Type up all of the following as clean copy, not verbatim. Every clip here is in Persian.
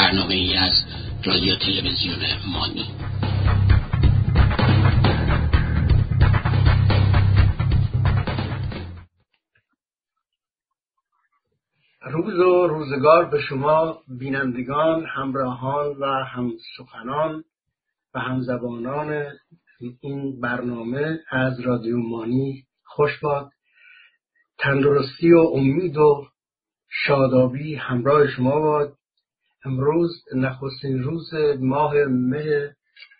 برنامه‌ای از رادیو تلویزیون مانی. روز و روزگار به شما بینندگان، همراهان و همسخنان و همزبانان این برنامه از رادیو مانی خوش باد. تندرستی و امید و شادابی همراه شما باد. امروز نخستین روز ماه مه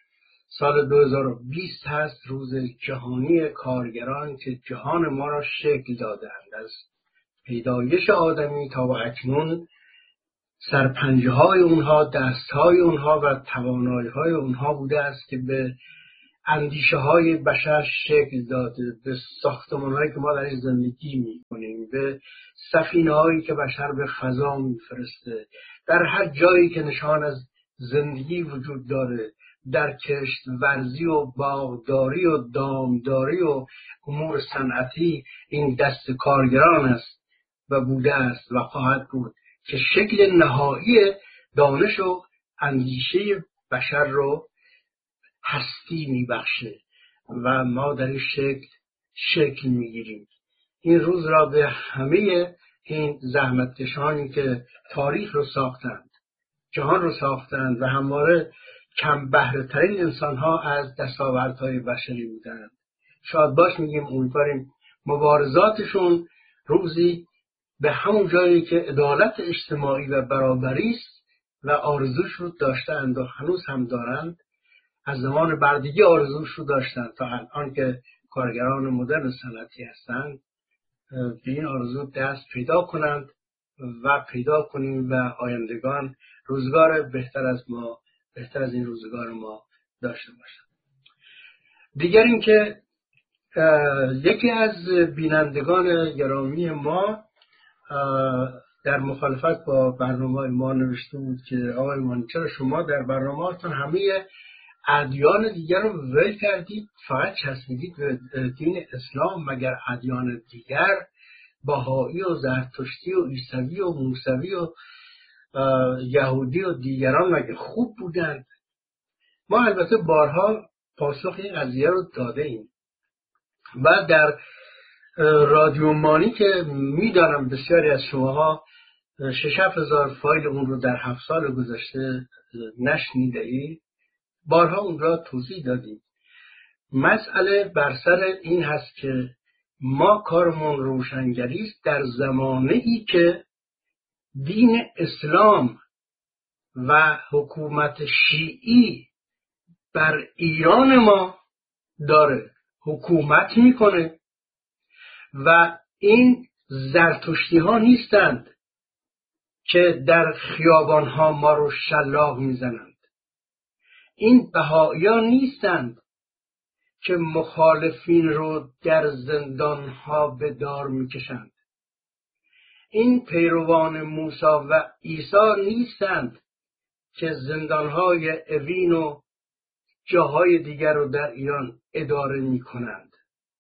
سال 2020 هست، روز جهانی کارگران که جهان ما را شکل دادند. از پیدایش آدمی تا اکنون سرپنجه های اونها، دست های اونها و توانایی های اونها بوده است که به اندیشه های بشر شکل داده، به ساختمان هایی که ما در زندگی می کنیم، به سفینه هایی که بشر به فضا می فرسته، در هر جایی که نشان از زندگی وجود داره، در کشت ورزی و باغداری و دامداری و امور صنعتی، این دست کارگران است و بوده است و خواهد بود که شکل نهایی دانش و اندیشه بشر رو هستی میبخشه و ما در این شکل میگیریم. این روز را به همه این زحمتکشانی که تاریخ رو ساختند، جهان رو ساختند و همواره کم بهره ترین انسان ها از دستاوردهای بشری بودند شاد باش میگیم. امیدواریم مبارزاتشون روزی به همون جایی که عدالت اجتماعی و برابری است و آرزوش رو داشتند و هنوز هم دارند، از زمان بردگی آرزوش رو داشتند تا الان که کارگران مدرن صنعتی هستند، به این آرزو دست پیدا کنند و پیدا کنیم و آیندگان روزگار بهتر از این روزگار ما داشته باشند. دیگر این که یکی از بینندگان گرامی ما در مخالفت با برنامه ما نوشته بود که آقای مانی، چرا شما در برنامه‌تون همه ادیان دیگر رو ول کردید، فقط چسبیدید به دین اسلام؟ مگر ادیان دیگر، بهایی و زرتشتی و عیسوی و موسوی و یهودی و دیگران مگر خوب بودند؟ ما البته بارها پاسخ این قضیه رو داده ایم و در رادیو مانی که میدانم بسیاری از شماها 6-7 هزار فایل اون رو در 7 سال گذشته نشنیده اید، بارها اون را توضیح دادیم. مسئله بر سر این هست که ما کارمون روشنگری است در زمانه‌ای که دین اسلام و حکومت شیعی بر ایران ما داره حکومت میکنه و این زرتشتی ها نیستند که در خیابان ها ما رو شلاق میزنند. این بهائیان نیستند که مخالفین رو در زندان ها به دار میکشند. این پیروان موسی و عیسی نیستند که زندان های اوین و جاهای دیگر رو در ایران اداره میکنند.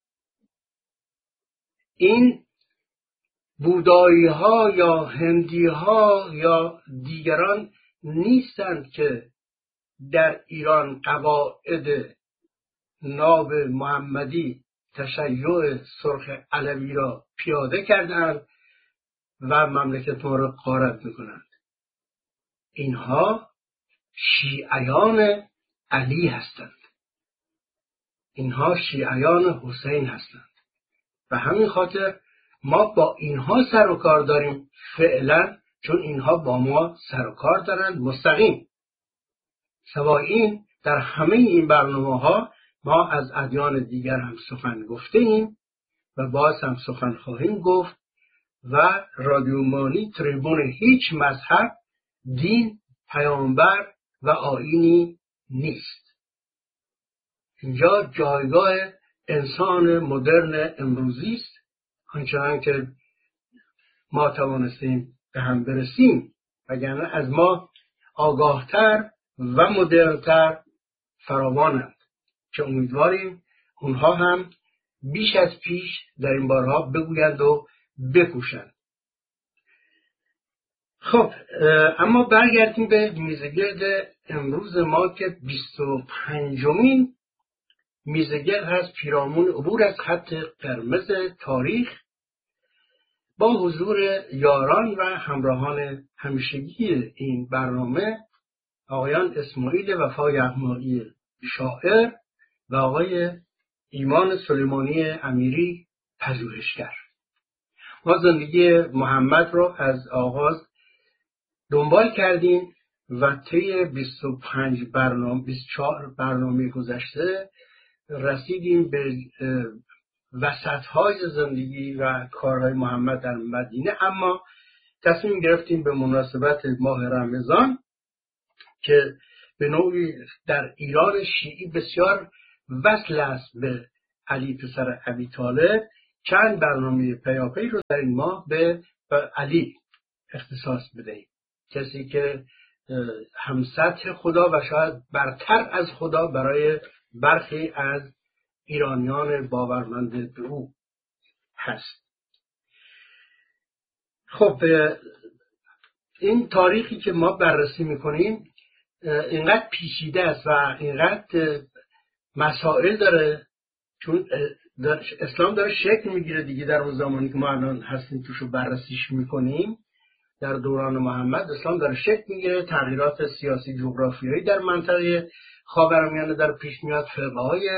این بودایی ها یا هندی ها یا دیگران نیستند که در ایران قواعد ناب محمدی تشیع سرخ علوی را پیاده کردند و مملکت ما را غارت میکنند. اینها شیعیان علی هستند، اینها شیعیان حسین هستند و همین خاطر ما با اینها سر و کار داریم فعلا، چون اینها با ما سر و کار دارند مستقیم. سوای این در همه این برنامه ها ما از ادیان دیگر هم سخن گفته ایم و باز هم سخن خواهیم گفت و رادیو مانی تریبون هیچ مذهب، دین، پیامبر و آیینی نیست. اینجا جایگاه انسان مدرن امروزی است، آنچنان که ما توانستیم به هم برسیم، وگرنه از ما آگاهتر و مدرنتر فراوانند که امیدواریم اونها هم بیش از پیش در این بارها بگویند و بکوشند. خب اما برگردیم به میزگرد امروز ما که 25مین میزگرد هست، پیرامون عبور از خط قرمز تاریخ، با حضور یاران و همراهان همیشگی این برنامه، آقایان اسماعیل وفا یغمایی شاعر و آقای ایمان سلیمانی امیری پژوهشگر. ما زندگی محمد را از آغاز دنبال کردیم و طی 24 برنامه گذشته رسیدیم به وسط‌های زندگی و کارهای محمد در مدینه، اما تصمیم گرفتیم به مناسبت ماه رمضان که به نوعی در ایران شیعی بسیار وصل است به علی پسر ابی طالب، چند برنامه پیاپی رو در این ماه به علی اختصاص بدهیم، کسی که هم سطح خدا و شاید برتر از خدا برای برخی از ایرانیان باورمند به او هست. خب این تاریخی که ما بررسی میکنیم اینقدر پیچیده است و اینقدر مسائل داره، چون اسلام داره شکل میگیره دیگه در اون زمانی که ما الان هستیم توشو بررسیش میکنیم. در دوران محمد اسلام داره شکل میگیره، تغییرات سیاسی جغرافیایی در منطقه خاورمیانه در پیش میاد، فرقه‌های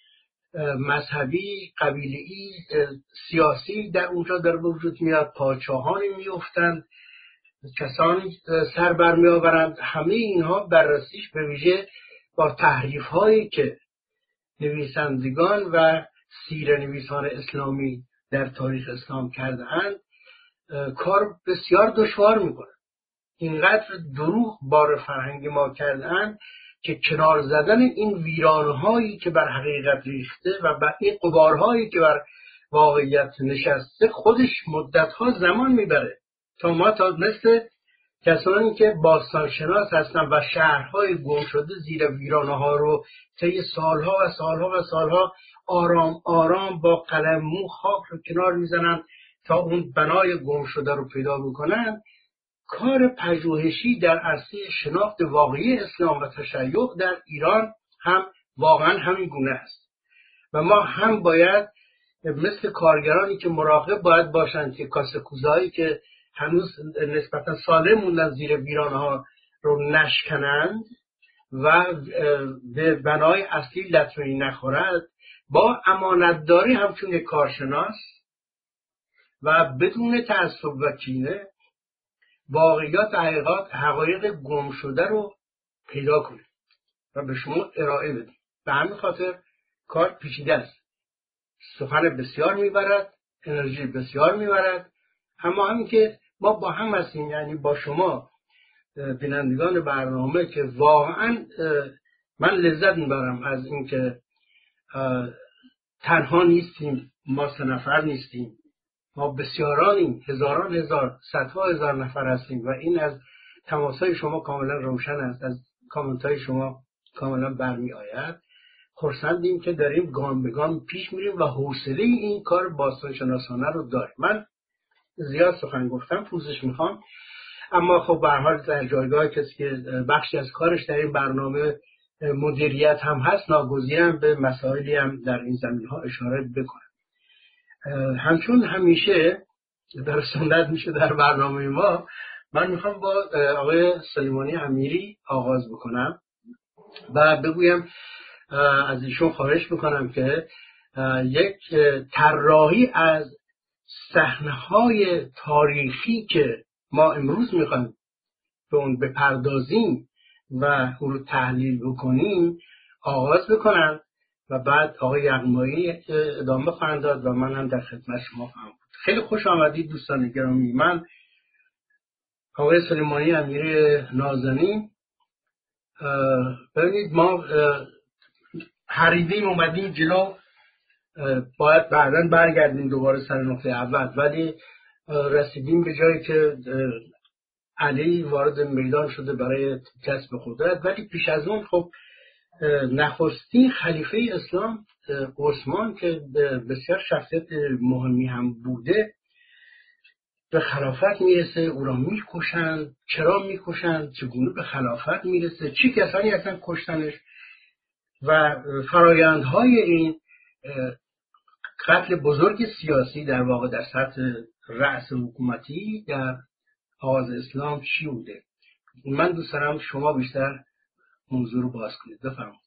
مذهبی، قبیله‌ای، سیاسی در اونجا در وجود میاد، پادشاهانی میافتند، کسانی سر بر میآورند. همه اینها بررسیش به ویژه با تحریف‌هایی که نویسندگان و سیره‌نویسان اسلامی در تاریخ اسلام کرده‌اند کار بسیار دشوار میکنه. اینقدر دروغ بار فرهنگ ما کرده‌اند که کنار زدن این ویرانهایی که بر حقیقت ریخته و بر این غبارهایی که بر واقعیت نشسته خودش مدتها زمان میبره تا ما مثل کسانی که باستانشناس هستن و شهرهای گم شده زیر ویرانه ها رو طی سالها و سالها و سالها آرام آرام با قلم مو خاک رو کنار میزنن تا اون بنای گم شده رو پیدا بکنن. کار پژوهشی در عرصه شناخت واقعی اسلام و تشیع در ایران هم واقعا همین گونه است و ما هم باید مثل کارگرانی که مراقب باید باشند که کاسه کوزه‌هایی که هنوز نسبتا سالم موندن زیر ویرانه ها رو نشکنند و به بنای اصلی لطمه‌ای نخورد، با امانتداری همچون یک کارشناس و بدون تعصب و کینه واقعیات حقایق گم شده رو پیدا کنید و به شما ارائه بدید. به همین خاطر کار پیچیده است، سخن بسیار میبرد، انرژی بسیار میبرد، اما همین که ما با هم هستیم، یعنی با شما بینندگان برنامه، که واقعا من لذت میبرم از اینکه تنها نیستیم، ما 3 نفر نیستیم، ما بسیارانیم، هزاران هزار، صدها هزار نفر هستیم و این از تماسهای شما کاملا روشن است، از کامنت‌های شما کاملا برمی آید. خرسندیم که داریم گام به گام پیش میریم و حوصله این کار باستانشناسانه رو داریم. من زیاد سخن گفتم، پوزش میخوام، اما خب به هر حال در جایگاه کسی که بخشی از کارش در این برنامه مدیریت هم هست، ناگزیرم به مسائلی هم در این زمینه ها اشاره بکنم. همچون همیشه در سنت میشه در برنامه ما، من میخوام با آقای سلیمانی امیری آغاز بکنم و بگویم، از ایشون خواهش میکنم که یک طراحی از صحنه‌های تاریخی که ما امروز میخوایم به اون بپردازیم و اون رو تحلیل بکنیم آغاز بکنم و بعد آقای یغمایی ادامه خواهند داد و من هم در خدمت شما خواهم بود. خیلی خوش آمدید دوستان گرامی. من آقای سلیمانی امیری نازنین، ببینید ما حریدیم اومدیم جلو، باید بعداً برگردیم دوباره سر نقطه اول، ولی رسیدیم به جایی که علی وارد میدان شده برای کسب قدرت، ولی پیش از اون خب نخستین خلیفه اسلام عثمان که بسیار شخصیت مهمی هم بوده، به خلافت میرسه او را میکشند. چرا میکشند؟ چگونه به خلافت میرسه؟ چه کسانی هستن کشتنش؟ و فرایندهای این قتل بزرگ سیاسی در واقع در سطح رأس حکومتی در آغاز اسلام چی بوده؟ من دوست دارم شما بیشتر موضوع رو باز کنید. بفرمایید.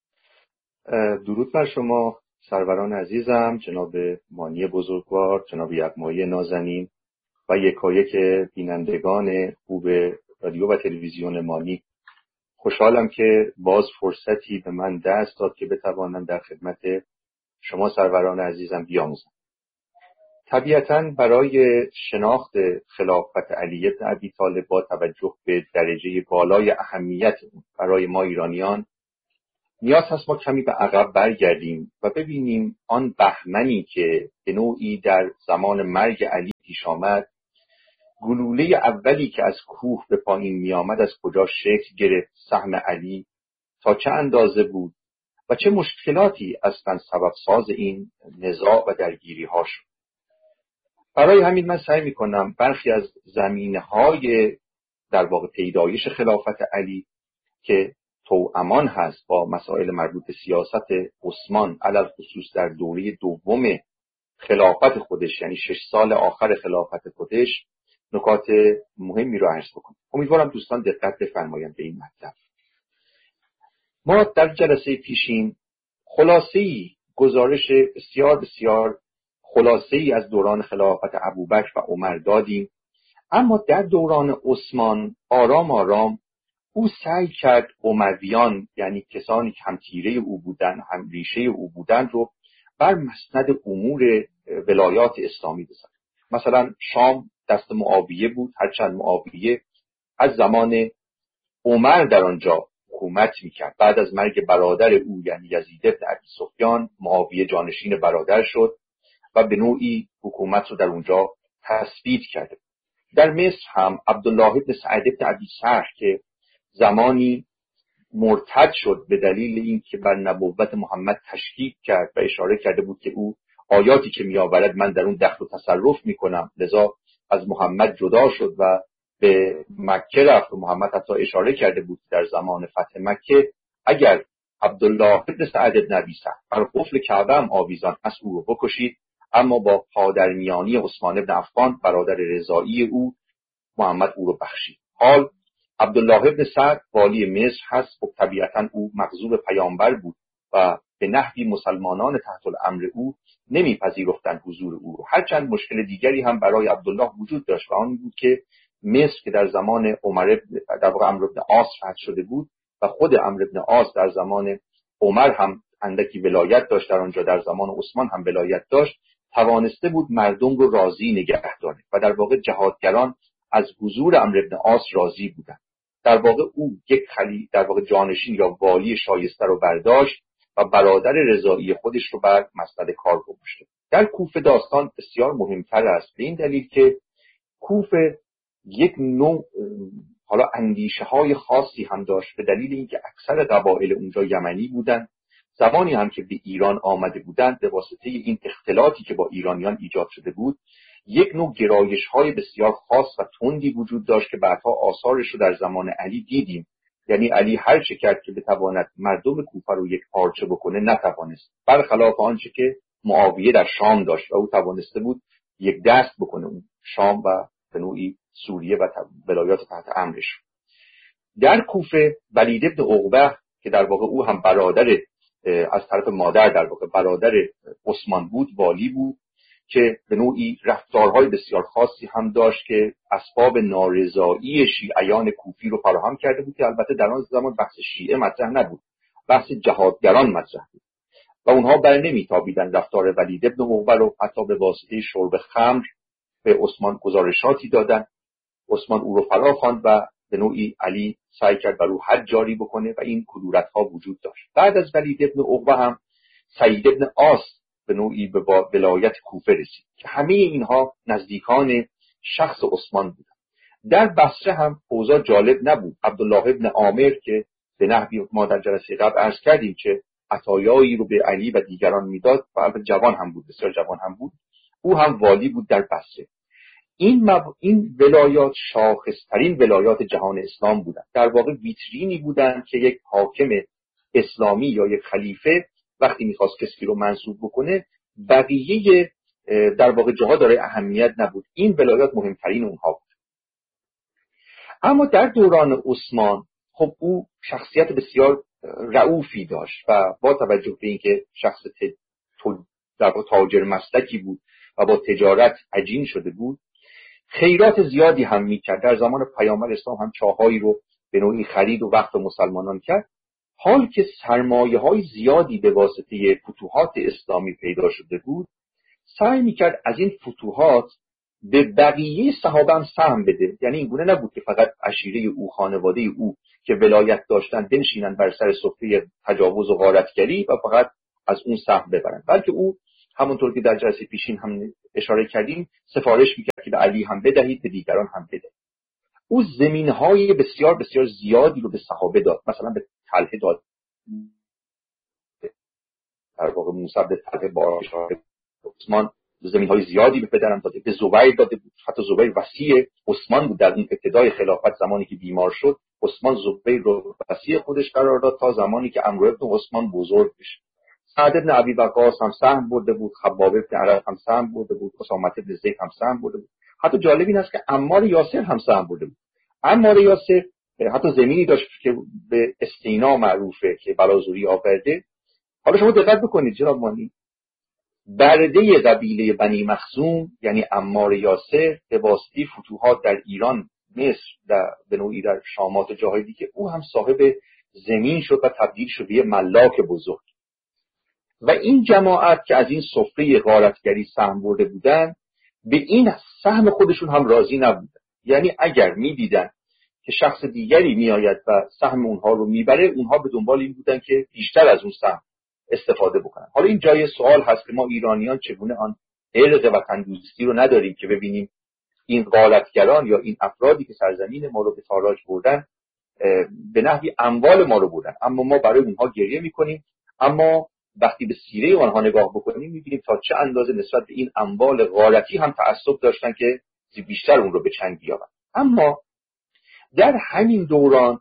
درود بر شما سروران عزیزم، جناب مانی بزرگوار، جناب یغمایی نازنین و یکایک بینندگان خوب رادیو و تلویزیون مانی. خوشحالم که باز فرصتی به من دست داد که بتوانم در خدمت شما سروران عزیزم بیاموزم. طبیعتاً برای شناخت خلافت علی بن ابی طالب با توجه به درجه بالای اهمیت اون برای ما ایرانیان نیاز هست ما کمی به عقب برگردیم و ببینیم آن بهمنی که به نوعی در زمان مرگ علی پیش آمد، گلوله اولی که از کوه به پایین می آمد از کجا شکل گرفت، سهم علی تا چه اندازه بود و چه مشکلاتی اصلا سبب ساز این نزاع و درگیری ها شد. برای همین من سعی می کنم برخی از زمینه‌های در واقع پیدایش خلافت علی که توامان هست با مسائل مربوط به سیاست عثمان علل خصوص در دوره دوم خلافت خودش، یعنی 6 سال آخر خلافت خودش، نکات مهمی رو عرض بکنم. امیدوارم دوستان دقت بفرمایند به این مطلب. ما در جلسه پیشین خلاصه‌ای، گزارش بسیار بسیار خلاصه‌ای از دوران خلافت ابوبکر و عمر دادیم، اما در دوران عثمان آرام آرام او سعی کرد امویان، یعنی کسانی که هم تیره او بودن هم ریشه او بودن، رو بر مسند امور ولایات اسلامی بزنه. مثلا شام دست معاویه بود، هرچند معاویه از زمان عمر در آنجا حکومت میکرد. بعد از مرگ برادر او یعنی یزید بن ابی سفیان، معاویه جانشین برادر شد و به نوعی حکومت رو در اونجا تثبیت کرده. در مصر هم عبدالله بن سعد بن ابی سرح که زمانی مرتد شد به دلیل اینکه بر نبوت محمد تشکیک کرد و اشاره کرده بود که او آیاتی که میآورد من در اون دخل و تصرف میکنم، لذا از محمد جدا شد و به مکه رفت و محمد حتی اشاره کرده بود در زمان فتح مکه اگر عبدالله بن سعد بن ابی سرح بر قفل کعبه هم آویزان است او رو بکشید، اما با پادرمیانی عثمان بن عفان برادر رضایی او محمد او رو بخشید. حال عبدالله بن سعد والی مصر هست، خب طبیعتا او مغضوب پیامبر بود و به نحوی مسلمانان تحت الامر او نمیپذیرفتند حضور او رو. هرچند مشکل دیگری هم برای عبدالله وجود داشت و آن بود که مصر که در زمان عمرو بن عاص فتح شده بود و خود عمرو بن عاص در زمان عمر هم اندکی ولایت داشت، در آنجا در زمان عثمان هم ولایت داشت، توانسته بود مردم رو راضی نگه داره و در واقع جهادگران از حضور عمرو بن عاص راضی بودند. در واقع او یک در واقع جانشین یا والی شایسته رو برداشت و برادر رضایی خودش رو بر مسند کار گذاشت. در کوفه داستان بسیار مهمتر است، به این دلیل که کوفه یک نوع حالا اندیشه های خاصی هم داشت، به دلیل اینکه اکثر قبایل اونجا یمنی بودند. زمانی هم که به ایران آمده بودند به واسطه این اختلاطی که با ایرانیان ایجاد شده بود، یک نوع گرایش های بسیار خاص و تندی وجود داشت که بعدها آثارش رو در زمان علی دیدیم. یعنی علی هر چه کرد که بتواند مردم کوفه رو یک پارچه بکنه نتوانست، برخلاف آنچه که معاویه در شام داشت و او توانسته بود یک دست بکنه اون شام و به نوعی سوریه و ولایات تحت امرش. در کوفه ولید بن عقبه که در واقع او هم برادر از طرف مادر در واقع برادر عثمان بود، والی بود که به نوعی رفتارهای بسیار خاصی هم داشت که اسباب نارضایی شیعیان کوفی رو فراهم کرده بود، که البته در آن زمان بحث شیعه مطرح نبود، بحث جهادگران مطرح بود و اونها بر نمیتابیدن رفتار ولید بن عقبه رو. حتی به واسطه شرب خمر به عثمان گزارشاتی دادن. عثمان او رو فرا خواند و به نوعی علی سعی کرد بر او حد جاری بکنه و این کدورت‌ها وجود داشت. بعد از ولید بن عقبه هم سعید بن عاص به نوعی به ولایت کوفه رسید که همه اینها نزدیکان شخص عثمان بودند. در بصره هم اوضاع جالب نبود. عبدالله بن عامر که به نحوی ما در جلسه قبل عرض کردیم که عطایایی رو به علی و دیگران میداد و البته جوان هم بود، بسیار جوان هم بود، او هم والی بود در بصره. این ولایات شاخصترین ولایات جهان اسلام بودند. در واقع ویترینی بودند که یک حاکم اسلامی یا یک خلیفه وقتی میخواست کسی رو منصوب بکنه بقیه در واقع جاها داره اهمیت نبود. این ولایات مهمترین اونها بود. اما در دوران عثمان خب او شخصیت بسیار رئوفی داشت و با توجه به اینکه شخص در واقع تاجر مسلکی بود و با تجارت عجین شده بود، خیرات زیادی هم میکرد. در زمان پیامبر اسلام هم چاهایی رو به نوعی خرید و وقف مسلمانان کرد. حال که سرمایه های زیادی به واسطه فتوحات اسلامی پیدا شده بود، سعی میکرد از این فتوحات به بقیه صحابه هم سهم بده. یعنی این گونه نبود که فقط عشیره او، خانواده او که ولایت داشتن بنشینن بر سر سفره تجاوز و غارتگری و فقط از اون سهم ببرن، بلکه او همونطور که در جلسه پیشین هم اشاره کردیم سفارش میکرد که به علی هم بدهید، به دیگران هم بدهید. او زمینهای بسیار بسیار زیادی رو به صحابه داد. مثلا به طلحه داد، در واقع موسی به طلحه با اشاره عثمان زمینهای زیادی به پدرم داده، به زبیر داده بود. حتی زبیر وصی عثمان بود در اون ابتدای خلافت. زمانی که بیمار شد عثمان زبیر رو وصی خودش قرار داد تا زمانی که عمرو بن عثمان بزرگ بشه. سعد بن ابی وقاص هم سهم برده بود، خباب بن عرب هم سهم برده بود، اسامه بن زید هم سهم برده بود. حتی جالب این است که عمار یاسر هم سهم برده بود. عمار یاسر حتی زمینی داشت که به استینا معروفه که بلازوری آورده. حالا شما دقت بکنید جناب مانی، برده قبیله بنی مخزوم یعنی عمار یاسر به واسطه فتوحات در ایران، مصر، به نوعی در شامات و جاهای دیگه، او هم صاحب زمین شد و تبدیل شد به ملاک بزرگ. و این جماعت که از این سفره غارتگری سهم برده بودن به این سهم خودشون هم راضی نبودن. یعنی اگر میدیدن که شخص دیگری میآید و سهم اونها رو میبره، اونها به دنبال این بودن که بیشتر از اون سهم استفاده بکنن. حالا این جای سوال هست که ما ایرانیان چگونه آن عرق وطن دوستی رو نداریم که ببینیم این غارتگران یا این افرادی که سرزمین ما رو به تاراج بردن به نحوی اموال ما رو بردن، اما ما برای اونها گریه میکنیم. اما وقتی به سیره آنها نگاه بکنیم میبینیم تا چه اندازه نسبت به این اموال غارتی هم تعصب داشتن که بیشتر اون رو به چنگ بیارن. اما در همین دوران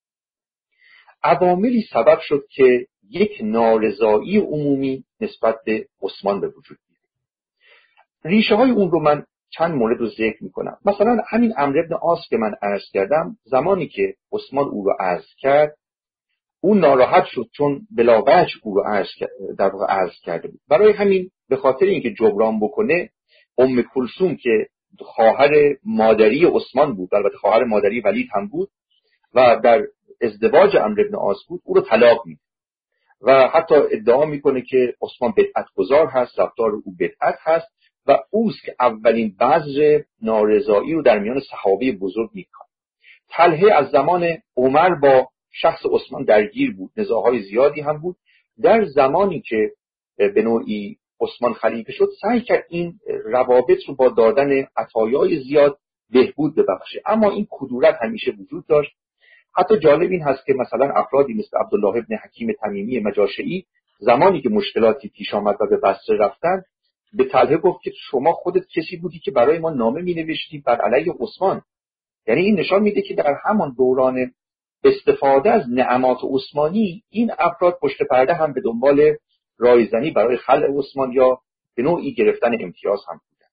عواملی سبب شد که یک نارضایی عمومی نسبت به عثمان به وجود بیاد. ریشه های اون رو من چند مورد رو ذکر میکنم. مثلا همین عمرو بن عاص که من عرض کردم، زمانی که عثمان او رو عزل کرد، اون ناراحت شد چون بلا وجه او رو در واقع عزل کرده بود. برای همین به خاطر اینکه جبران بکنه، ام کلثوم که خواهر مادری عثمان بود، البته خواهر مادری ولید هم بود و در ازدواج عمرو بن عاص بود، او رو طلاق میده و حتی ادعا میکنه که عثمان بدعت گذار هست، رفتار او بدعت هست و اوست که اولین بذر نارضایی رو در میان صحابه بزرگ میکنه. طلحه از زمان عمر با شخص عثمان درگیر بود، نزاعهای زیادی هم بود. در زمانی که به نوعی عثمان خلیفه شد، سعی کرد این روابط رو با دادن عطایای زیاد بهبود ببخشه، اما این کدورت همیشه وجود داشت. حتی جالب این هست که مثلا افرادی مثل عبدالله ابن حکیم تمیمی مجاشعی زمانی که مشکلاتی پیش آمد و به بصره رفتن، به طلحه گفت که شما خودت کسی بودی که برای ما نامه می‌نوشتی بر علیه عثمان. یعنی این نشان میده که در همان دوران استفاده از نعمات عثمانی، این افراد پشت پرده هم به دنبال رایزنی برای خلع عثمان یا به نوعی گرفتن امتیاز هم بودن.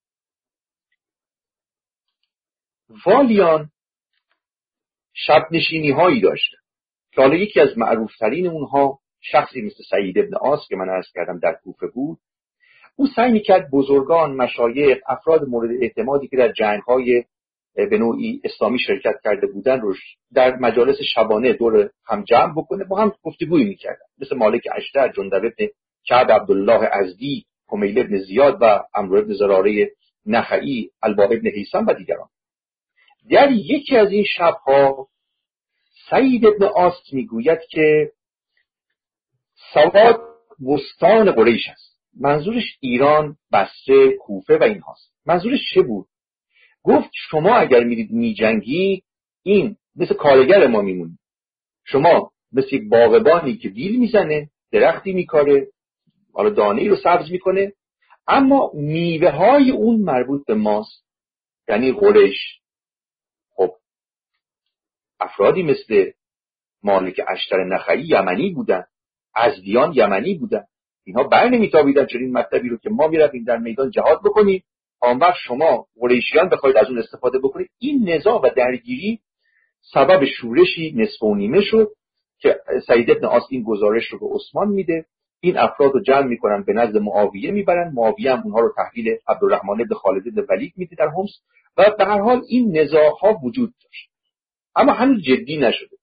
والیان شب نشینی هایی داشتن که حالا یکی از معروفترین اونها شخصی مثل سعید ابن عاص که من عرض کردم در کوفه بود. او سعی میکرد بزرگان، مشایخ، افراد مورد اعتمادی که در جنگ‌های به نوعی اسلامی شرکت کرده بودن رو در مجالس شبانه دور هم جمع بکنه، با هم گفتگوی میکردن، مثل مالک اشتر، جندب ابن کعب عبدالله ازدی، حمیل ابن زیاد و عمرو ابن زراره نخعی، البا ابن حیثم و دیگران. در یکی از این شبها سعید ابن عاص میگوید که سواد وستان قریش است. منظورش ایران، بصره، کوفه و این هاست. منظورش چه بود؟ گفت شما اگر میرید میجنگی، این مثل کارگر ما میمونید. شما مثل یک باغبانی که بیل میزنه، درختی میکاره، حالا دانه‌ای رو سبز میکنه، اما میوه های اون مربوط به ماست. یعنی قریش. خب افرادی مثل مالک اشتر نخعی یمنی بودن، ازدیان یمنی بودن، اینها بر نمیتابیدن چنین مطلبی رو که ما میرفتیم در میدان جهاد بکنیم، آن وقت شما قریشیان بخواید از اون استفاده بکنید. این نزاع و درگیری سبب شورشی نصف و نیمه شد که سعید بن عاص این گزارش رو به عثمان میده. این افراد رو جمع میکنن به نزد معاویه میبرن، معاویه هم اونها رو تحویل عبدالرحمن بن خالد بن ولید میده در حمص و به هر حال این نزاع ها وجود داشت اما هنوز جدی نشده.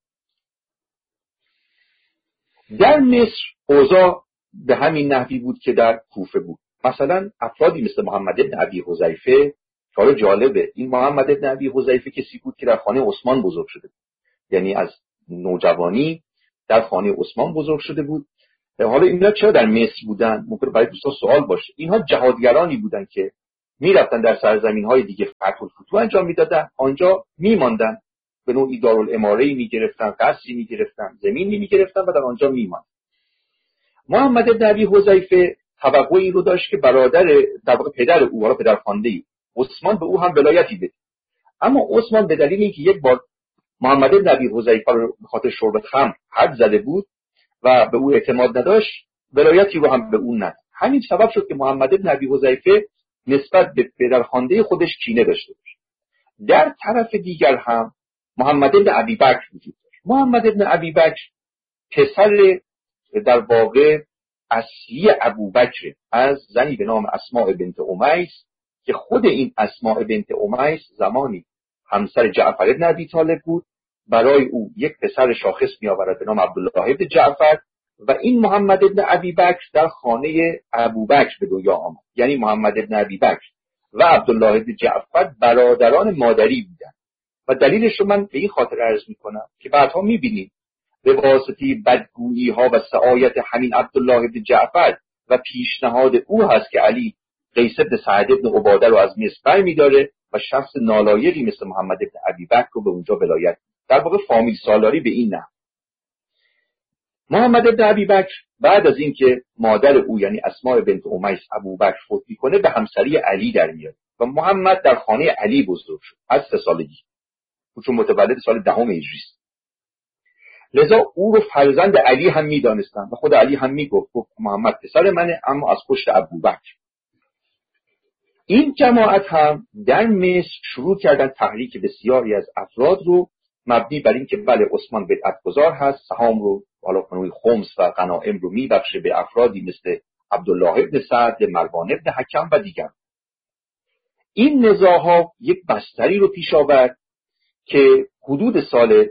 در مصر اوضاع به همین نحوی بود که در کوفه بود. مثلا افرادی مثل محمد بن ابی حذیفه، حالا جالبه این محمد بن ابی حذیفه کسی بود که در خانه عثمان بزرگ شده بود، یعنی از نوجوانی در خانه عثمان بزرگ شده بود. حالا اینا چرا در مصر بودن؟ ممکن برای دوستا سوال باشه. اینها جهادگرانی بودن که میرفتن در سرزمین‌های دیگه فتح الفتوح انجام میدادن، آنجا میماندن، به نوعی دارالاماره‌ای میگرفتن، قصری میگرفتن، زمینی میگرفتن و در آنجا میماندن. محمد بن ابی حذیفه توقع این رو داشت که برادر در واقع پدر او، حالا پدرخوانده‌ای عثمان، به او هم ولایتی بده. اما عثمان به دلیل اینکه یک بار محمد بن ابی حذیفه رو به خاطر شرب خمر حد زده بود و به او اعتماد نداشت، ولایتی رو هم به او نداد. همین سبب شد که محمد بن ابی حذیفه نسبت به پدرخوانده خودش کینه داشته باشه. در طرف دیگر هم محمد بن ابی بکر وجود داشت. محمد بن ابی بکر پسر در واقع اصلی ابوبکر از زنی به نام اسماء بنت امیس که خود این اسماء بنت امیس زمانی همسر جعفر بن ابی طالب بود. برای او یک پسر شاخص می آورد به نام عبدالله بن جعفر و این محمد بن ابی بکر در خانه ابوبکر به دنیا آمد. یعنی محمد بن ابی بکر و عبدالله بن جعفر برادران مادری بودند و دلیلش رو من به این خاطر عرض می کنم که بعدها می بینیم به واسطه بدگویی ها و سعایت همین عبدالله بن جعفر و پیشنهاد او هست که علی قیس بن سعد بن عباده رو از مصر برمی‌داره و شخص نالایقی مثل محمد بن ابی بکر رو به اونجا ولایت، در واقع فامیل سالاری به این نه. محمد بن ابی بکر بعد از اینکه مادر او یعنی اسماء بنت امیس ابوبکر فوت می‌کنه به همسری علی در میاد و محمد در خانه علی بزرگ شد از 3 سالگی، چون متولد سال 10 هجری است. لذا او رو فرزند علی هم می‌دانستن و خود علی هم میگفت محمد پسر منه اما از پشت ابوبکر. این جماعت هم در مصر شروع کردن تحریک بسیاری از افراد رو مبنی بر این که بله عثمان بدعت‌گذار هست، سهام رو حالا قانون خمس و غنایم رو میبخشه به افرادی مثل عبدالله ابن سعد، مروان ابن حکم و دیگر. این نزاع‌ها یک بستری رو پیش آورد که حدود سال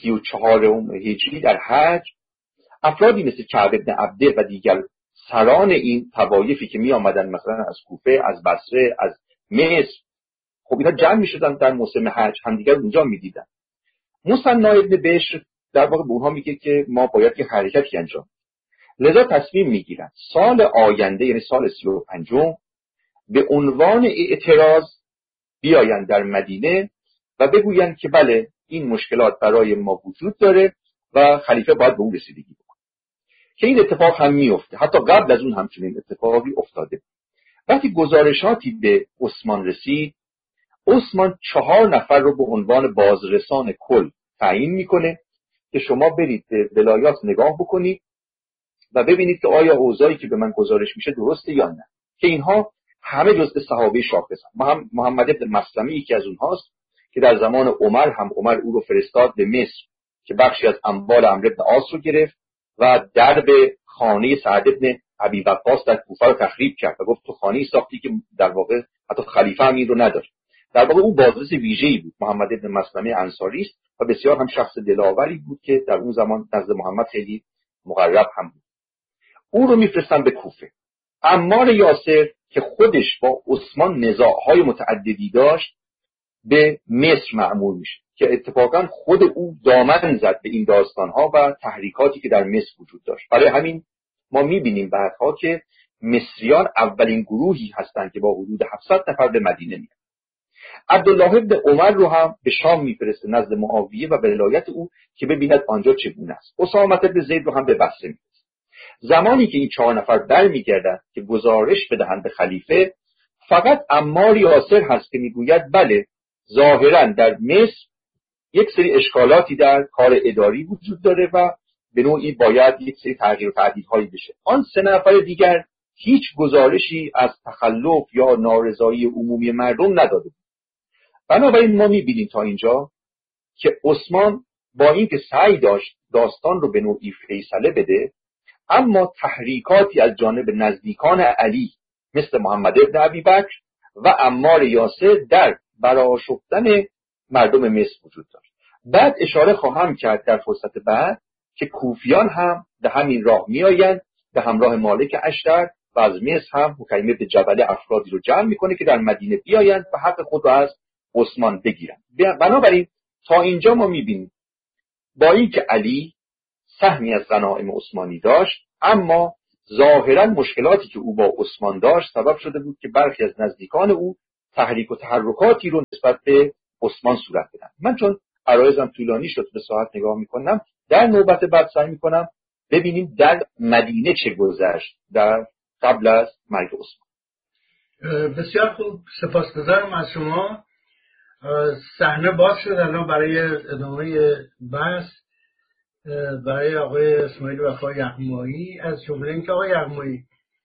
34 هجری در حج افرادی مثل کعب ابن عبده و دیگر سران این طوایفی که می آمدن مثلا از کوفه، از بصره، از مصر، خب اینا جمع می شدن در موسم حج، همدیگر اونجا می دیدن. مثنی ابن بشر در واقع به اونها میگه که ما باید که حرکتی انجام، لذا تصمیم میگیرن سال آینده یعنی سال 35 به عنوان اعتراض بیاین در مدینه و بگوین که بله این مشکلات برای ما وجود داره و خلیفه باید به اون رسیدگی بکنه، که این اتفاق هم میفته. حتی قبل از اون همچنین اتفاقی افتاده. وقتی گزارشاتی به عثمان رسید، عثمان 4 نفر رو به عنوان بازرسان کل تعیین میکنه که شما برید به ولایات نگاه بکنید و ببینید که آیا اوضاعی که به من گزارش میشه درسته یا نه، که اینها همه جزء صحابه شاخص هم. محمد بن مسلمه یکی از اونهاست که در زمان عمر هم عمر او رو فرستاد به مصر که بخشی از اموال عمرو بن عاص رو گرفت و درب خانه سعد بن ابی وقاص در کوفه رو تخریب کرد و گفت تو خانه‌ای ساختی که در واقع حتی خلیفه هم این رو نداشت. در واقع او بازرس ویژه‌ای بود. محمد بن مسلمه انصاری است و بسیار هم شخص دلاوری بود که در اون زمان نزد محمد خیلی مقرب هم بود. او رو میفرستن به کوفه. عمار یاسر که خودش با عثمان نزاع‌های متعددی داشت به مصر مأمور میشه که اتفاقا خود او دامن زد به این داستان‌ها و تحریکاتی که در مصر وجود داشت. برای همین ما می‌بینیم بعدها که مصریان اولین گروهی هستند که با حدود 700 نفر به مدینه میان. عبدالله بن عمر رو هم به شام میفرسته نزد معاویه و ولایت او که ببیند آنجا چگونه است. اسامه بن زید رو هم به بصره میفرسته. زمانی که این 4 نفر برمیگردند که گزارش بدهند به خلیفه، فقط عمار یاسر هست که میگوید بله ظاهرا در مصر یک سری اشکالاتی در کار اداری وجود داره و به نوعی باید یک سری تغییر و تعدیل‌هایی بشه. آن 3 نفر دیگر هیچ گزارشی از تخلف یا نارضایی عمومی مردم نداده بود. بنابراین ما می‌بینیم تا اینجا که عثمان با اینکه سعی داشت داستان رو به نوعی فیصله بده، اما تحریکاتی از جانب نزدیکان علی مثل محمد ابن ابیبکر و عمار یاسر در برآشفتن مردم مصر وجود داشت. بعد اشاره خواهم کرد در فرصت بعد که کوفیان هم به همین راه میآیند به همراه مالک اشتر و از مصر هم حکیم بن جبل افرادی رو جمع میکنه که در مدینه بیایند و حق خود را از عثمان بگیرند. بنابراین تا اینجا ما میبینیم با اینکه علی سهمی از غنایم عثمانی داشت، اما ظاهرا مشکلاتی که او با عثمان داشت سبب شده بود که برخی از نزدیکان او تحریک و تحرکاتی رو نسبت به عثمان صورت بدن. من چون عرایزم طولانی شد به ساعت نگاه میکنم، در نوبت بعد سعی میکنم ببینیم در مدینه چه گذشت در قبل از مرگ عثمان. بسیار خوب، سپاسگزارم از شما. صحنه باز شد الان برای ادامه بحث برای آقای اسماعیل وفا یغمایی. از جمله اینکه آقای یغمایی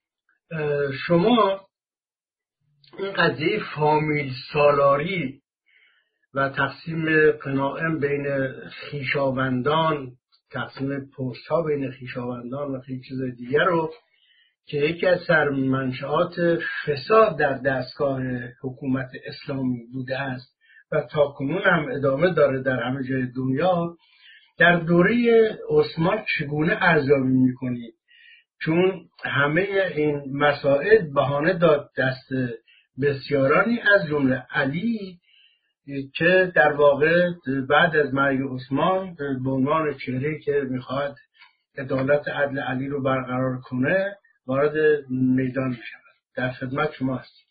شما این قضیه فامیل سالاری و تقسیم غنایم بین خویشاوندان، تقسیم پست ها بین خویشاوندان و خیلی چیز دیگر رو که یکی از سرمنشآت فساد در دستگاه حکومت اسلامی بوده است و تاکنون هم ادامه داره در همه جای دنیا، در دوره عثمان چگونه ارزیابی میکنید؟ چون همه این مسائل بهانه داد دست بسیارانی از جمله علی که در واقع بعد از مرگ عثمان به عنوان چهره‌ای که میخواد عدالت عدل علی رو برقرار کنه وارد میدان میشود. در خدمت شما هستیم.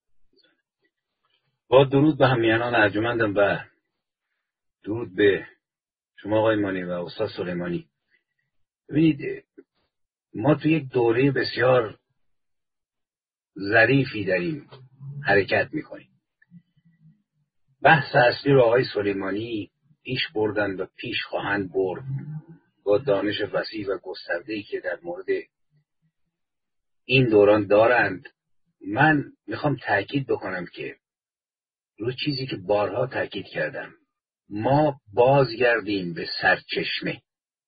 با درود به همیهنان ارجمندم و درود به شما آقای مانی و استاد سلیمانی. ببینید، ما تو یک دوره بسیار ظریفی داریم حرکت میکنیم. بحث اصلی رو آقای سلیمانی پیش بردن و پیش خواهند برد با دانش وسیع و گسترده‌ای که در مورد این دوران دارند. من میخوام تأکید بکنم که روی چیزی که بارها تأکید کردم، ما بازگردیم به سرچشمه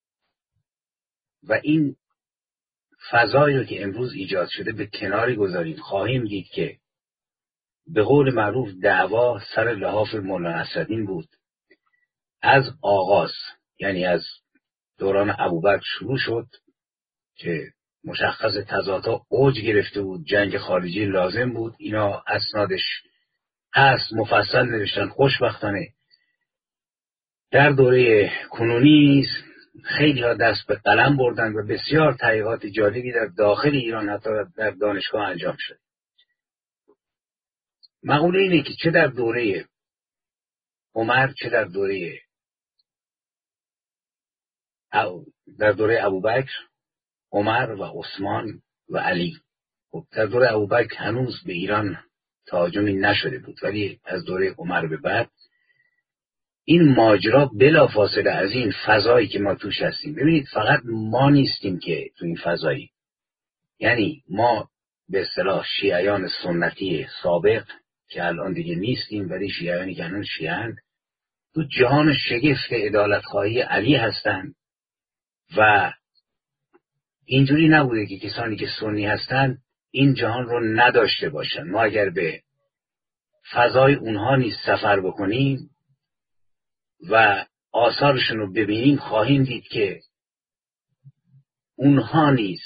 و این فضایی رو که امروز ایجاد شده به کناری گذاریم. خواهیم دید که به قول معروف دعوا سر لحاف مولانا نصرالدین بود. از آغاز، یعنی از دوران ابوبکر شروع شد که مشخص تضادها اوج گرفته بود، جنگ خارجی لازم بود، اینا اسنادش هست، مفصل نوشتن. خوشبختانه در دوره کنونی خیلی ها دست به قلم بردن و بسیار تحقیقات جالبی در داخل ایران حتی در دانشگاه انجام شد. مقوله اینه که چه در دوره عمر، چه در دوره ابوبکر، عمر و عثمان و علی، در دوره ابوبکر هنوز به ایران تهاجمی نشده بود، ولی از دوره عمر به بعد این ماجرا بلافاصله از این فضایی که ما توش هستیم. ببینید، فقط ما نیستیم که تو این فضایی، یعنی ما به اصطلاح شیعیان سنتی سابق که الان دیگه نیستیم، ولی شیعیانی که الان شیعند تو جهان شگفت عدالتخواهی علی هستند و اینجوری نبوده که کسانی که سنی هستند این جهان رو نداشته باشن. ما اگر به فضای اونها نیز سفر بکنیم و آثارشون رو ببینیم خواهیم دید که اونها نیز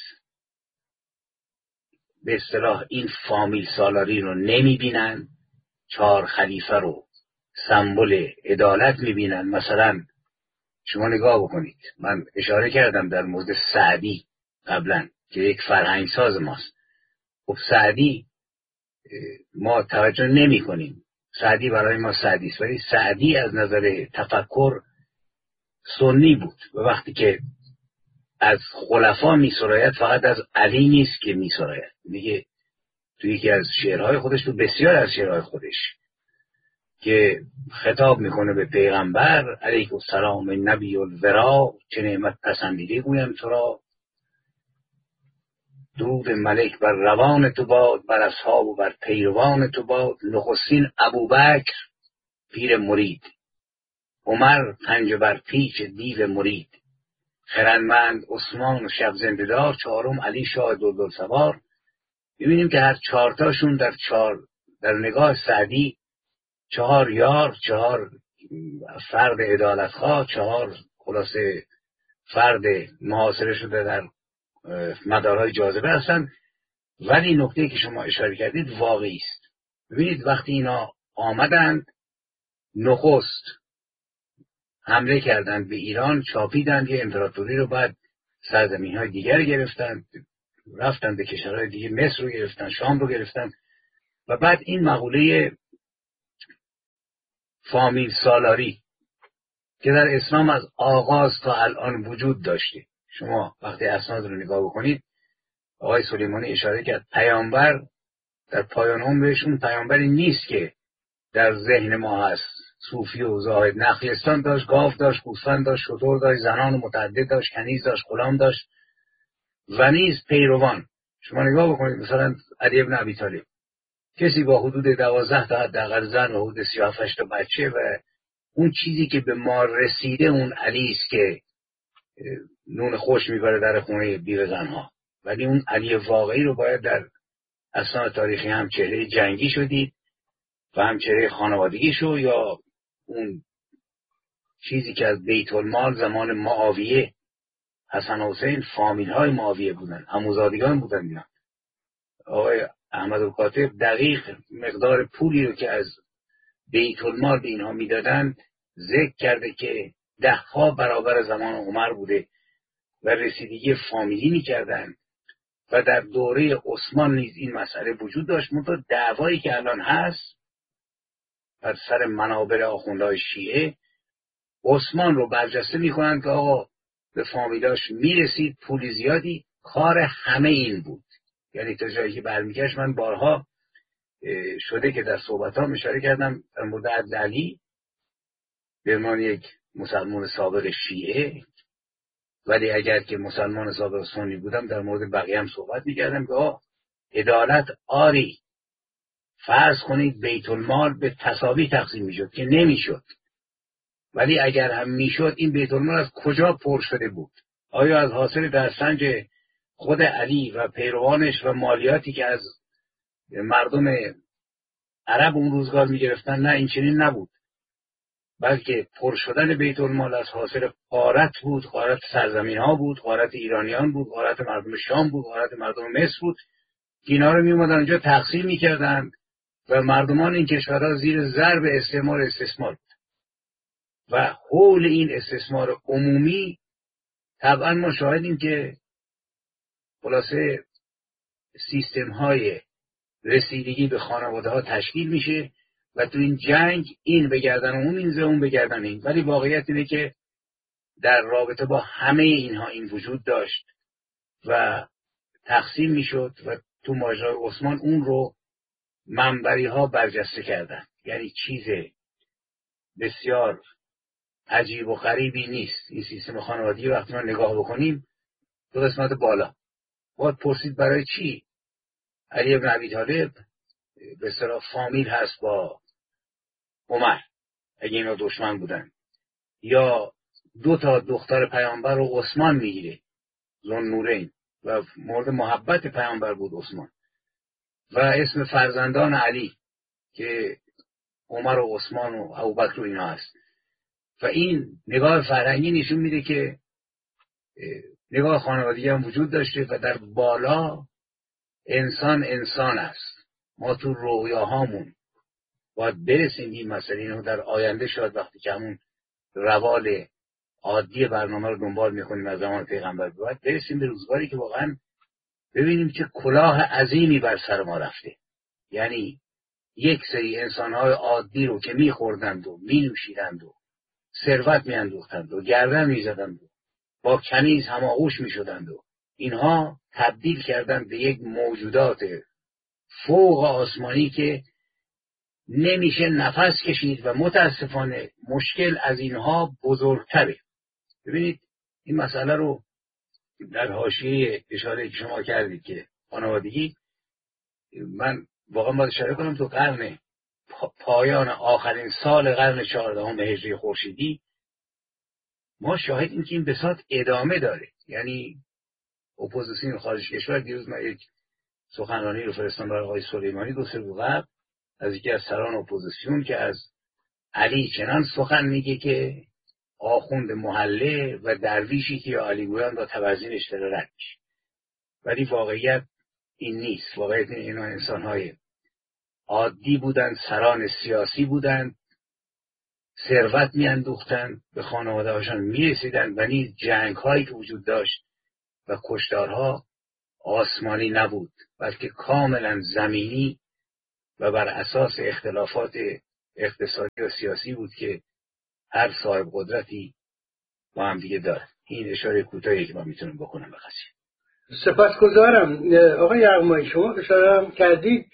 به اصطلاح این فامیل سالاری رو نمیبینن، 4 خلیفه رو سمبل عدالت میبینن. مثلا شما نگاه بکنید، من اشاره کردم در مورد سعدی قبلا که یک فرهنگ ساز ماست. خب سعدی ما توجه نمی کنیم، سعدی برای ما سعدی است، ولی سعدی از نظر تفکر سنی بود و وقتی که از خلفا می سراید فقط از علی نیست که می سراید، میگه تو یکی از شعرهای خودش، تو بسیار از شعرهای خودش که خطاب میکنه به پیغمبر علیه السلام نبی الورا، چه نعمت پسندیده گویم تو را، درود ملک بر روان تو باد، بر اصحاب و بر پیروان تو باد، نخستین ابوبکر پیر مرید، عمر پنجه بر پیچ دیو مرید، خردمند عثمان و شب زنده‌دار، چهارم علی شاه دلدل سوار. ببینیم که هر چهارتاشون در نگاه سعدی 4 یار، 4 فرد عدالتخواه، 4 خلاصه فرد محاصره شده در مدارهای جاذبه هستند. ولی نکته که شما اشاره کردید واقعی است. ببینید وقتی اینا آمدند نخست حمله کردند به ایران، چاپیدند یه امپراتوری رو، بعد سرزمین‌های دیگر گرفتند، رفتند به کشورهای دیگه، مصر رو گرفتند، شام رو گرفتند، و بعد این مقوله فامیل سالاری که در اسلام از آغاز تا الان وجود داشته. شما وقتی اسناد رو نگاه بکنید، آقای سلیمانی اشاره کرد پیامبر در پایان عمرش اون پیامبری نیست که در ذهن ما هست، صوفی و زاهد. نخلستان داشت، گاو داشت، گوسفند داشت، شتر داشت، زنان متعدد داشت، کنیز داشت، غلام داشت و نیز پیروان. شما نگاه بکنید مثلا علی ابن ابی طالب، کسی با حدود 12 تا حداقل زن و حدود 38 تا بچه، و اون چیزی که به ما رسیده اون علی است که نون خوش میبره در خونه بیوه زنها. ولی اون علی واقعی رو باید در اسناد تاریخی هم چهره جنگی شدید و هم چهره خانوادگی شو، یا اون چیزی که از بیت المال زمان معاویه، حسن و حسین فامیل های معاویه بودن، عموزادگان بودن. اینا آقای احمد الکاتب دقیق مقدار پولی رو که از بیت المال به اینها میدادند ذکر کرده که 10 برابر زمان عمر بوده و رسیدگی فامیلی میکردن. و در دوره عثمان نیز این مسئله وجود داشت. منتها دعوایی که الان هست بر سر منابر آخوندهای شیعه، عثمان رو برجسته میکنند که آقا به فامیلاش میرسید پول زیادی، کار همه این بود. یعنی تا جایی که برمیگشت، من بارها شده که در صحبت‌ها اشاره کردم در مورد علی به عنوان یک مسلمان سابق شیعه، ولی اگر که مسلمان سابق سنی بودم در مورد بقیه هم صحبت میکردم که عدالت آری، فرض کنید بیت المال به تساوی تقسیم میشد که نمیشد، ولی اگر هم میشد این بیت المال از کجا پر شده بود؟ آیا از حاصل درسنج خود علی و پیروانش و مالیاتی که از مردم عرب اون روزگار میگرفتن؟ نه، این چنین نبود، بلکه پر شدن بیت المال از حاصل غارت بود، غارت سرزمین ها بود، غارت ایرانیان بود، غارت مردم شام بود، غارت مردم مصر بود. اینا رو می اومدن اونجا تقسیم میکردند و مردمان این کشورها زیر ضرب استثمار بود. و حول این استثمار عمومی طبعا ما شاهدیم که خلاصه سیستم های رسیدگی به خانواده ها تشکیل میشه و تو این جنگ این به گردن اون میزه، اون به گردن این. ولی واقعیت اینه که در رابطه با همه اینها این وجود داشت و تقسیم میشد و تو ماجرای عثمان اون رو منبری ها برجسته کردن. یعنی چیز بسیار عجیب و غریبی نیست این سیستم خانوادگی. وقتی ما نگاه بکنیم دو قسمت بالا، باید پرسید برای چی علی ابن ابی طالب به اصطلاح فامیل هست با عمر اگه اینا دشمن بودن، یا 2 تا دختر پیامبر رو عثمان میگیره، ذوالنورین، و مورد محبت پیامبر بود عثمان، و اسم فرزندان علی که عمر و عثمان و ابوبکر و اینا هست. و این نگاه فرهنگی نشون میده که نگاه خانوادگی هم وجود داشته و در بالا انسان است. ما تو رویاهامون باید برسیم این مسئله. اینو در آینده شاید وقتی که همون روال عادی برنامه رو دنبال میکنیم از زمان پیغمبر باید برسیم به روزگاری که واقعا ببینیم که کلاه عظیمی بر سر ما رفته. یعنی یک سری انسانهای عادی رو که میخوردند و مینوشیدند و ثروت میاندوختند و گردن میزدند و با کنیز هماغوش میشدند و اینها تبدیل کردند به یک موجودات فوق آسمانی که نمیشه نفس کشید و متاسفانه مشکل از اینها بزرگتره. ببینید این مسئله رو در حاشیه اشاره که شما کردید که خانوادگی، من واقعا باید اشاره کنم تو قرن پایان آخرین سال قرن 14 هجری خورشیدی ما شاهد این که این بساط ادامه داره. یعنی اپوزیسیون خارج کشور، دیروز من یک سخنرانی رو فرستادم برای آقای سلیمانی دو سه روز قبل از یکی از سران اپوزیسیون که از علی چنان سخن میگه که آخوند محله و درویشی که یا علی گویان با تبرزینش داره رد میشه. ولی واقعیت این نیست. واقعیت اینا انسان‌های عادی بودن، سران سیاسی بودن، ثروت میاندوختن، به خانواده هاشون میرسیدن و نیز جنگ هایی که وجود داشت و کشتارها آسمانی نبود بلکه کاملا زمینی و بر اساس اختلافات اقتصادی و سیاسی بود که هر صاحب قدرتی با هم دیگه داره. این اشاره کوتاهی که من میتونم بکنم به قضیه. سپاسگزارم. آقای یغمایی شما اشاره هم کردید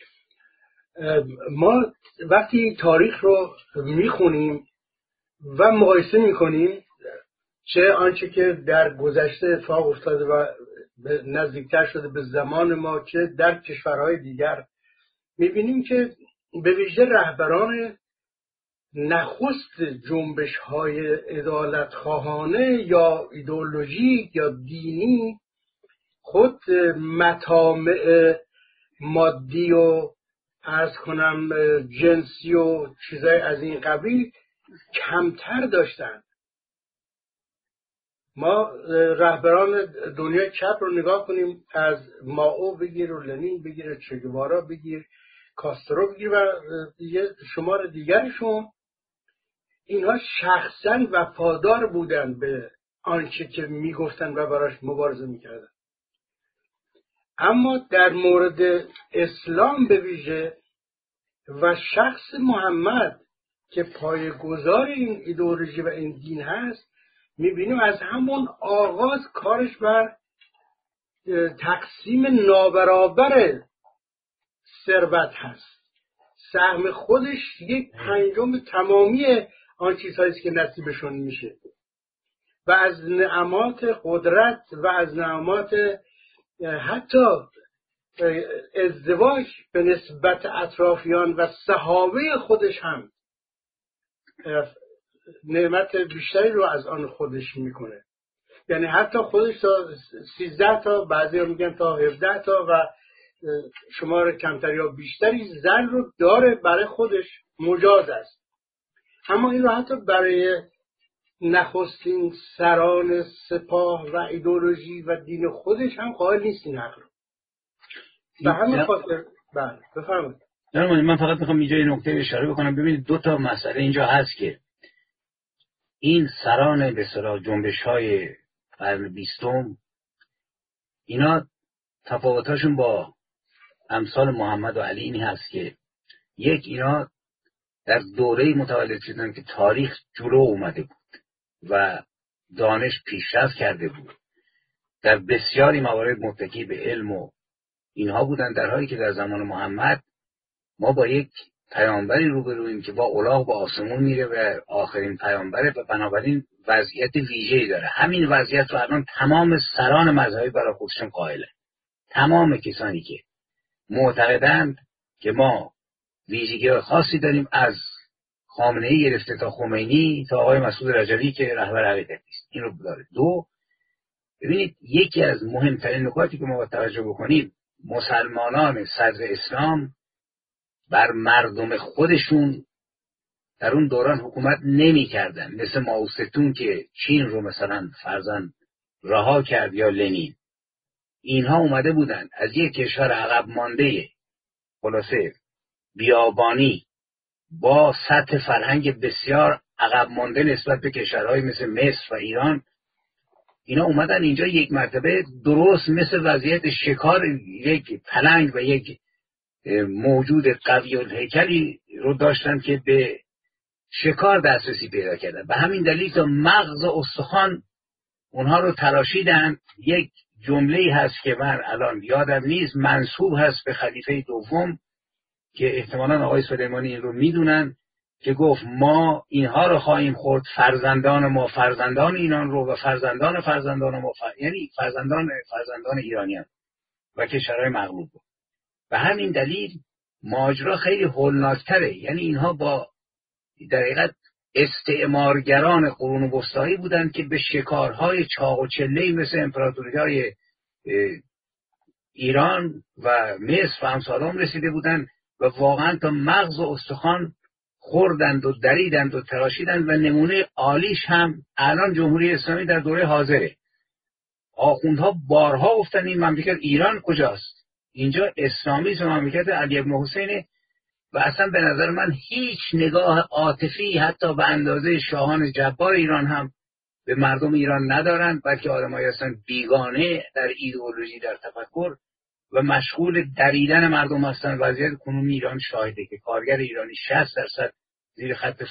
ما وقتی تاریخ رو میخونیم و مقایسه میکنیم چه آنچه که در گذشته اتفاق افتاده و نزدیکتر شده به زمان ما چه در کشورهای دیگر، میبینیم که به ویژه رهبران نخست جنبش‌های عدالت‌خواهانه یا ایدئولوژیک یا دینی خود مطامع مادی و عرض کنم جنسی و چیزای از این قبیل کمتر داشتن. ما رهبران دنیای چپ رو نگاه کنیم، از مائو بگیر و لنین بگیر، چه گوارا بگیر، کاسترو بگیر و شمار دیگرشون، اینها شخصا وفادار بودن به آنچه که میگفتن و براش مبارزه میکردن. اما در مورد اسلام به ویژه و شخص محمد که پایه‌گذار این ایدئولوژی و این دین هست، میبینیم از همون آغاز کارش بر تقسیم نابرابر ثروت هست. سهم خودش 1/5 تمامی آن چیزهایی که نصیبشون میشه و از نعمات قدرت و از نعمات حتی ازدواج به نسبت اطرافیان و صحابه خودش هم نعمت بیشتری رو از آن خودش میکنه. یعنی حتی خودش تا 13 تا، بعضی ها میگن تا 17 تا و شمار کمتر یا بیشتری زن رو داره برای خودش، مجاز است. اما این رو حتی برای نخستین سران سپاه و ایدئولوژی و دین خودش هم قائل نیست این حق رو. به همین خاطر بله بفرمایید. من فقط میخوام اینجا یه نکته اشاره بکنم. ببینید دو تا مسئله اینجا هست که این سران به اصطلاح جنبش‌های قرن 20 اینا تفاوتاشون با امثال محمد و علی این هست که یک، اینا در دوره متولد شدن که تاریخ جلو اومده بود و دانش پیشرفت کرده بود، در بسیاری موارد متکی به علم و اینها بودن، در حالی که در زمان محمد ما با یک پیامبری روبرویم که با الاغ با آسمون میره و آخرین پیامبره و بنابراین وضعیت ویژه‌ای داره. همین وضعیت رو الان تمام سران مذهبی برای خودشون قائلن. تمام کسانی که معتقدند که ما ویژگی خاصی داریم، از خامنه‌ای گرفته تا خمینی تا آقای مسعود رجوی که رهبر حقیقتی است، این رو داره. دو، ببینید یکی از مهمترین نکاتی که ما باید توجه بکنیم، مسلمانان صدر اسلام بر مردم خودشون در اون دوران حکومت نمی کردن، مثل مائوستون که چین رو مثلا فرزن رها کرد یا لنین. اینها اومده بودن از یک کشور عقب مانده خلاصه بیابانی با سطح فرهنگ بسیار عقب مانده نسبت به کشورهای مثل مصر و ایران، اینا اومدن اینجا یک مرتبه درست مثل وضعیت شکار یک پلنگ و یک موجود قوی الهیکلی رو داشتن که به شکار دسترسی پیدا کردن. به همین دلیل تا مغز استخوان اونها رو تراشیدن، یک جمله‌ای هست که من الان یادم نیست، منسوب هست به خلیفه دوم که احتمالاً آقای سلیمانی این رو میدونن، که گفت ما اینها رو خواهیم خورد، فرزندان ما فرزندان اینان رو و فرزندان فرزندان ما یعنی فرزندان ایرانیان و کشورهای مغلوب بود. به همین دلیل ماجرا خیلی هولناکتره. یعنی اینها با در حقیقت استعمارگران قرون وسطایی بودن که به شکارهای چاق و چله‌ای مثل امپراتوری‌های ایران و مصر و امثالهم رسیده بودن و واقعا تا مغز و استخوان خوردند و دریدند و تراشیدند و نمونه عالیش هم الان جمهوری اسلامی در دوره حاضره. آخوندها بارها گفتن این مملکت ایران کجاست؟ اینجا اسلامیسم مملکت علی ابن حسینه و اصلا به نظر من هیچ نگاه عاطفی حتی به اندازه شاهان جبار ایران هم به مردم ایران ندارند، بلکه آدمایی هستن بیگانه در ایدئولوژی، در تفکر و مشغول دریدن مردم هستن. وضعیت کنونی ایران شاهده که کارگر ایرانی 60% زیر خط